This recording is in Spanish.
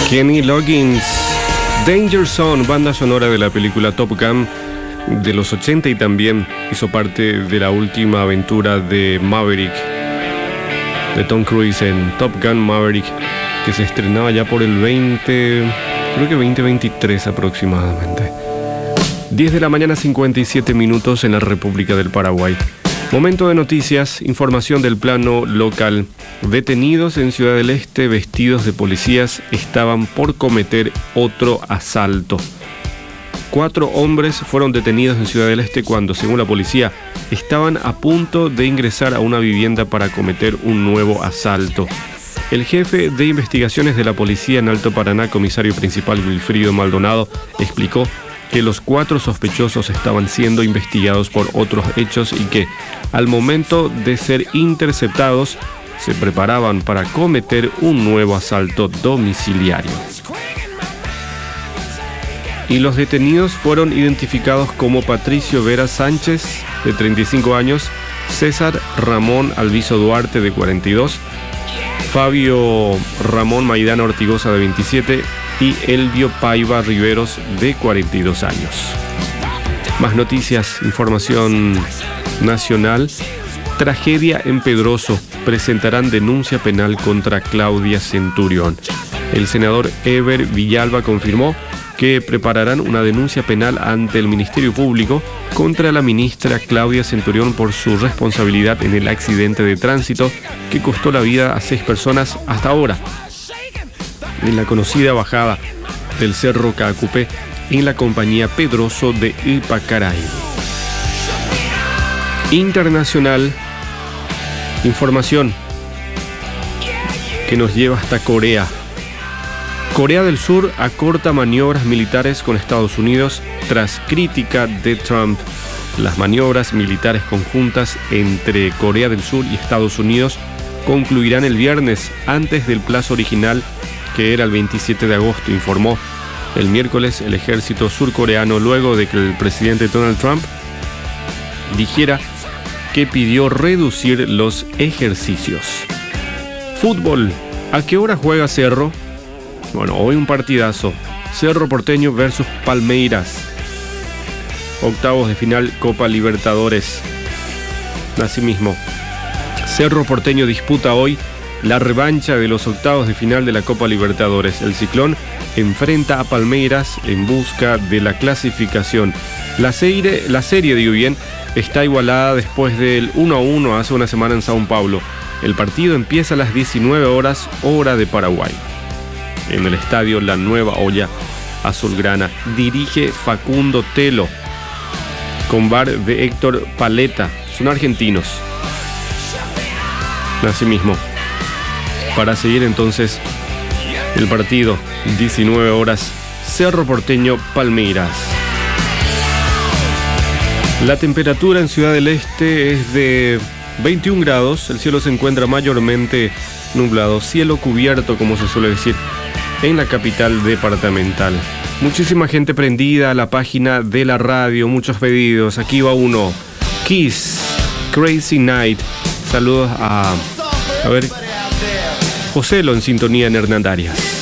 Kenny Loggins, Danger Zone, banda sonora de la película Top Gun de los 80 y también hizo parte de la última aventura de Maverick, de Tom Cruise en Top Gun Maverick, que se estrenaba ya por el 2023 aproximadamente. 10 de la mañana, 57 minutos en la República del Paraguay. Momento de noticias, información del plano local. Detenidos en Ciudad del Este vestidos de policías estaban por cometer otro asalto. 4 hombres fueron detenidos en Ciudad del Este cuando, según la policía, estaban a punto de ingresar a una vivienda para cometer un nuevo asalto. El jefe de investigaciones de la policía en Alto Paraná, comisario principal Wilfrido Maldonado, explicó que los 4 sospechosos estaban siendo investigados por otros hechos y que, al momento de ser interceptados, se preparaban para cometer un nuevo asalto domiciliario. Y los detenidos fueron identificados como Patricio Vera Sánchez, de 35 años, César Ramón Alviso Duarte, de 42, Fabio Ramón Maidana Ortigosa, de 27, y Elvio Paiva Riveros, de 42 años. Más noticias, información nacional. Tragedia en Pedroso. Presentarán denuncia penal contra Claudia Centurión. El senador Eber Villalba confirmó que prepararán una denuncia penal ante el Ministerio Público contra la ministra Claudia Centurión por su responsabilidad en el accidente de tránsito que costó la vida a 6 personas hasta ahora, en la conocida bajada del Cerro Caacupé en la compañía Pedroso de Ipacaray. Internacional, información que nos lleva hasta Corea. Corea del Sur acorta maniobras militares con Estados Unidos tras crítica de Trump. Las maniobras militares conjuntas entre Corea del Sur y Estados Unidos concluirán el viernes antes del plazo original, que era el 27 de agosto, informó el miércoles el ejército surcoreano, luego de que el presidente Donald Trump dijera que pidió reducir los ejercicios. Fútbol. ¿A qué hora juega Cerro? Bueno, hoy un partidazo. Cerro Porteño versus Palmeiras. Octavos de final Copa Libertadores. Asimismo, Cerro Porteño disputa hoy la revancha de los octavos de final de la Copa Libertadores. El Ciclón enfrenta a Palmeiras en busca de la clasificación. La serie, está igualada después del 1-1 hace una semana en Sao Paulo. El partido empieza a las 19 horas, hora de Paraguay, en el estadio La Nueva Olla Azulgrana. Dirige Facundo Telo, con VAR de Héctor Paleta. Son argentinos. Asimismo, para seguir entonces el partido, 19 horas, Cerro Porteño Palmeiras. La temperatura en Ciudad del Este es de 21 grados, el cielo se encuentra mayormente nublado, cielo cubierto, como se suele decir, en la capital departamental. Muchísima gente prendida a la página de la radio, muchos pedidos. Aquí va uno. Kiss, Crazy Night. Saludos a ver, Joselo en sintonía en Hernandarias.